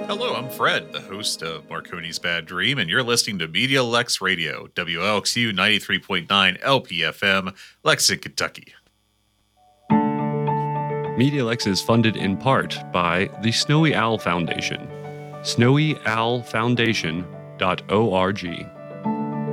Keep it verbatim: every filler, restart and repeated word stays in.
Hello, I'm Fred, the host of Marconi's Bad Dream, and you're listening to Media Lex Radio, W L X U ninety-three point nine L P F M, Lexington, Kentucky. Media Lex is funded in part by the Snowy Owl Foundation, snowy owl foundation dot org.